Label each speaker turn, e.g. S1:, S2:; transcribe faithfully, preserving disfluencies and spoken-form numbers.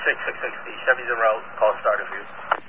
S1: six six six, the Chevy's en route, call started for you.